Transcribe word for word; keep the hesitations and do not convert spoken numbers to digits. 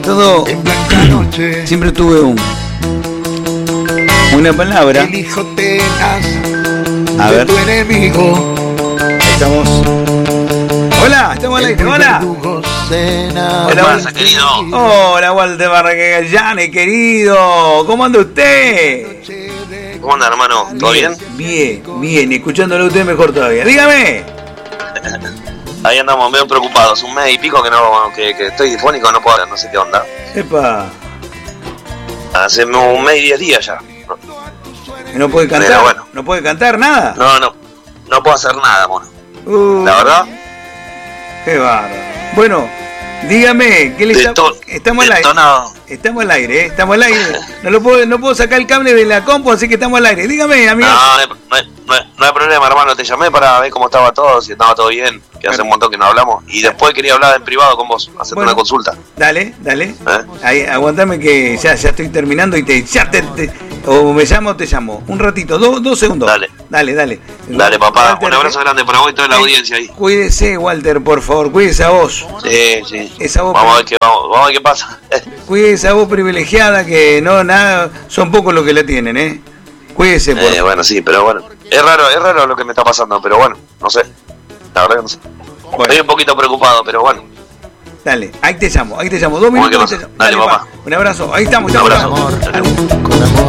pasado siempre tuve un una palabra. El hijo tenaz A de ver. tu enemigo. Estamos. Hola, estamos al aire. Hola. Hola, Hola, pasa, querido? Hola, Walter Barragallane, querido. ¿Cómo anda usted? ¿Cómo anda, hermano? ¿Todo bien? Bien, bien. Escuchándolo a usted mejor todavía. Dígame. Ahí andamos medio preocupados. Un mes y pico que no que, que estoy difónico, no puedo hablar, no sé qué onda. Epa. Hace un mes y diez días ya. No puede cantar. Pero bueno. No puede cantar nada. No, no, no puedo hacer nada, mono. Uh, La verdad, Qué bárbaro. Bueno, dígame, ¿qué le está... deto- Estamos al aire. detonado. Estamos al aire, ¿eh? Estamos al aire. No lo puedo, no puedo sacar el cable de la compu, así que estamos al aire. Dígame, amigo. No, no hay, no, hay, no hay- no hay problema, hermano. Te llamé para ver cómo estaba todo, si estaba todo bien, que hace un montón que no hablamos. Y después quería hablar en privado con vos, hacerte Bueno. una consulta. Dale, dale. ¿Eh? Ahí, aguantame que ya, ya estoy terminando y te, ya te, te- o me llamo o te llamo. Un ratito, do- dos segundos. Dale. Dale, dale. Dale, papá, Walter, un abrazo grande para vos y toda la eh, audiencia ahí. Cuídese, Walter, por favor. Cuídese a vos. Sí, sí. Esa voz, Vamos a ver qué, vamos, vamos a ver qué pasa. cuídese a vos privilegiada que no, nada, son pocos los que la tienen, ¿eh? Cuídese, por Eh, favor. bueno, sí, pero bueno. Es raro, es raro lo que me está pasando, pero bueno, no sé. La verdad que no sé. Bueno. Estoy un poquito preocupado, pero bueno. Dale, ahí te llamo, ahí te llamo. Dos ¿Cómo minutos que y te pasa? llamo. Dale, papá. Un abrazo. Ahí estamos, Un estamos. abrazo. estamos. con amor.